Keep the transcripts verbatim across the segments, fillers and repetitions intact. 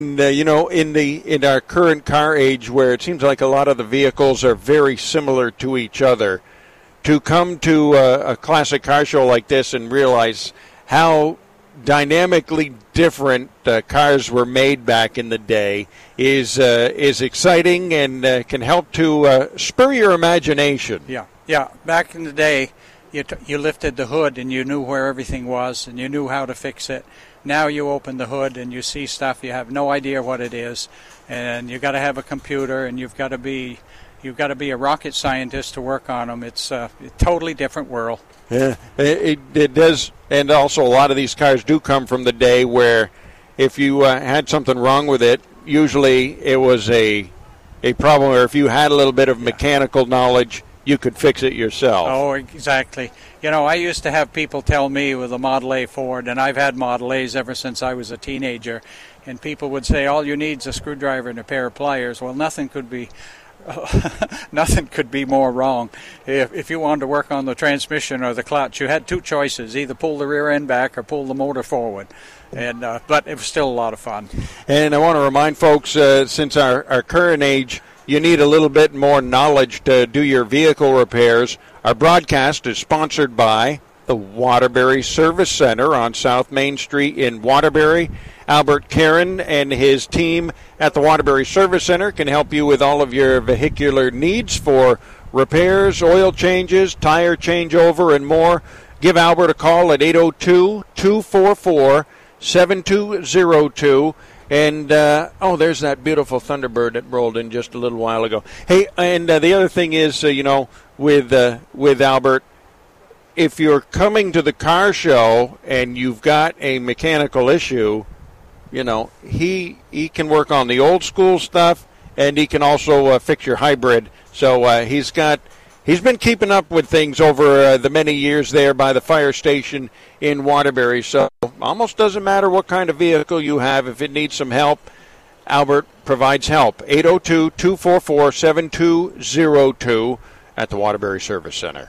And, uh, you know, in the in our current car age where it seems like a lot of the vehicles are very similar to each other, to come to a, a classic car show like this and realize how dynamically different uh, cars were made back in the day is uh, is exciting and uh, can help to uh, spur your imagination. Yeah, yeah. Back in the day, you t- you lifted the hood and you knew where everything was and you knew how to fix it. Now you open the hood and you see stuff you have no idea what it is, and you got to have a computer and you've got to be you've got to be a rocket scientist to work on them. It's a totally different world. Yeah, it, it does, and also a lot of these cars do come from the day where if you uh, had something wrong with it, usually it was a a problem where if you had a little bit of yeah. mechanical knowledge, you could fix it yourself. Oh, exactly. You know, I used to have people tell me with a Model A Ford, and I've had Model A's ever since I was a teenager, and people would say, all you need is a screwdriver and a pair of pliers. Well, nothing could be nothing could be more wrong. If, if you wanted to work on the transmission or the clutch, you had two choices, either pull the rear end back or pull the motor forward. And uh, but it was still a lot of fun. And I want to remind folks, uh, since our, our current age, you need a little bit more knowledge to do your vehicle repairs. Our broadcast is sponsored by the Waterbury Service Center on South Main Street in Waterbury. Albert Karen and his team at the Waterbury Service Center can help you with all of your vehicular needs for repairs, oil changes, tire changeover, and more. Give Albert a call at eight oh two, two four four, seven two oh two. And, uh, oh, there's that beautiful Thunderbird that rolled in just a little while ago. Hey, and uh, the other thing is, uh, you know, with uh, with Albert, if you're coming to the car show and you've got a mechanical issue, you know, he he can work on the old school stuff, and he can also uh, fix your hybrid. So uh, he's got he's been keeping up with things over uh, the many years there by the fire station in Waterbury. So almost doesn't matter what kind of vehicle you have. If it needs some help, Albert provides help. eight oh two, two four four, seven two oh two at the Waterbury Service Center.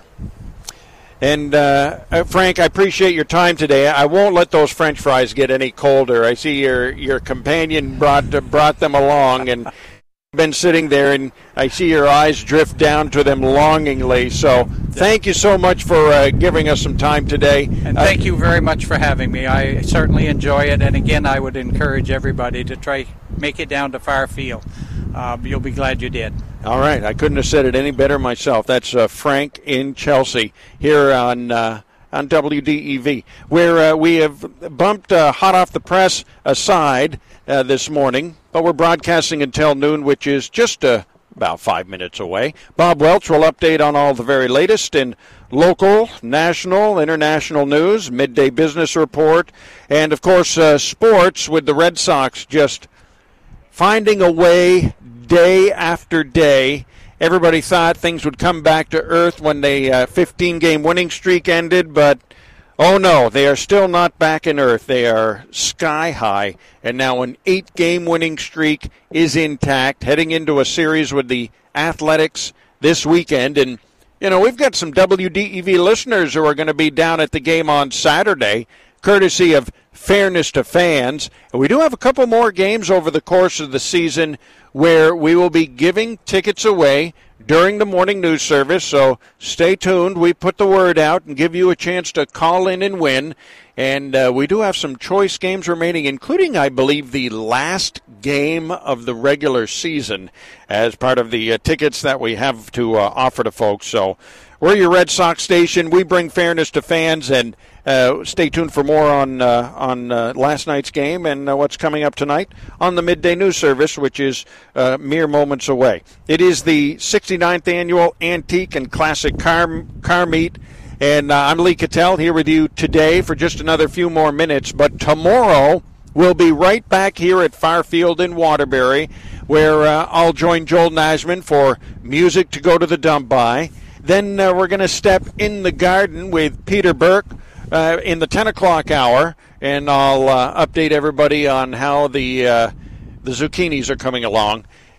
And, uh, uh, Frank, I appreciate your time today. I won't let those French fries get any colder. I see your, your companion brought uh, brought them along and been sitting there, and I see your eyes drift down to them longingly. So thank you so much for uh, giving us some time today. And thank uh, you very much for having me. I certainly enjoy it. And, again, I would encourage everybody to try make it down to Fairfield. Uh, you'll be glad you did. All right. I couldn't have said it any better myself. That's uh, Frank in Chelsea here on uh, on W D E V, where uh, we have bumped uh, hot off the press aside uh, this morning, but we're broadcasting until noon, which is just uh, about five minutes away. Bob Welch will update on all the very latest in local, national, international news, midday business report, and, of course, uh, sports with the Red Sox just finding a way day after day. Everybody thought things would come back to earth when the uh, fifteen-game winning streak ended, but oh no, they are still not back in earth. They are sky high, and now an eight-game winning streak is intact, heading into a series with the Athletics this weekend. And, you know, we've got some W D E V listeners who are going to be down at the game on Saturday, courtesy of Fairness to Fans. And we do have a couple more games over the course of the season where we will be giving tickets away during the morning news service, so stay tuned. We put the word out and give you a chance to call in and win. And uh, we do have some choice games remaining, including, I believe, the last game of the regular season as part of the uh, tickets that we have to uh, offer to folks. So we're your Red Sox station. We bring fairness to fans, and uh, stay tuned for more on uh, on uh, last night's game and uh, what's coming up tonight on the midday news service, which is uh, mere moments away. It is the sixty-ninth annual Antique and Classic Car, car Meet. And uh, I'm Lee Cattell here with you today for just another few more minutes. But tomorrow we'll be right back here at Fairfield in Waterbury, where uh, I'll join Joel Nashman for Music to Go to the Dump By. Then uh, we're going to step in the garden with Peter Burke uh, in the ten o'clock hour, and I'll uh, update everybody on how the uh, the zucchinis are coming along.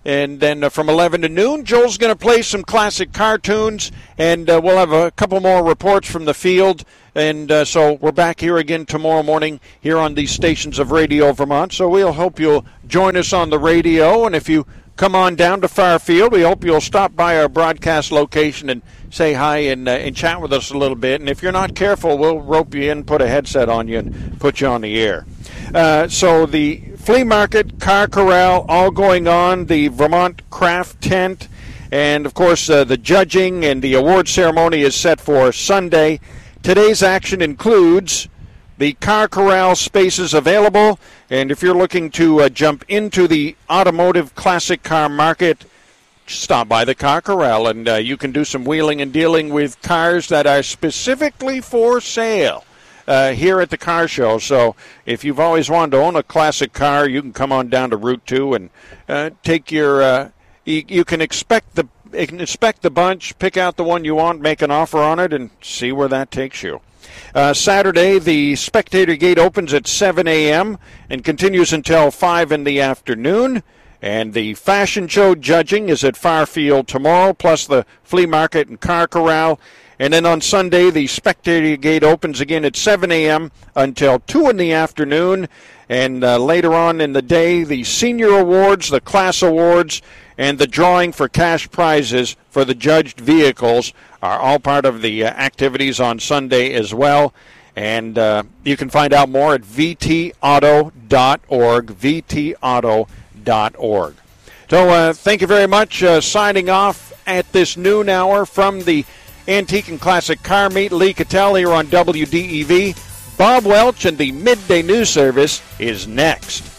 And then uh, from eleven to noon, Joel's going to play some classic car tunes, and uh, we'll have a couple more reports from the field. And uh, so we're back here again tomorrow morning here on these stations of Radio Vermont. So we'll hope you'll join us on the radio. And if you come on down to Fairfield, we hope you'll stop by our broadcast location and say hi and, uh, and chat with us a little bit. And if you're not careful, we'll rope you in, put a headset on you, and put you on the air. Uh, so the flea market, car corral, all going on, the Vermont Craft Tent, and, of course, uh, the judging and the award ceremony is set for Sunday. Today's action includes the car corral spaces available, and if you're looking to uh, jump into the automotive classic car market, stop by the car corral, and uh, you can do some wheeling and dealing with cars that are specifically for sale uh, here at the car show. So if you've always wanted to own a classic car, you can come on down to Route two and uh, take your uh, you, you can expect the inspect the bunch, pick out the one you want, make an offer on it, and see where that takes you. Uh, Saturday, the Spectator Gate opens at seven a.m. and continues until five in the afternoon. And the fashion show judging is at Fairfield tomorrow, plus the flea market and car corral. And then on Sunday, the Spectator Gate opens again at seven a.m. until two in the afternoon. And uh, later on in the day, the senior awards, the class awards, and the drawing for cash prizes for the judged vehicles are all part of the uh, activities on Sunday as well. And uh, you can find out more at v t auto dot org, v t auto dot org. So uh, thank you very much. Uh, signing off at this noon hour from the Antique and Classic Car Meet, Lee Cattell here on W D E V. Bob Welch and the Midday News Service is next.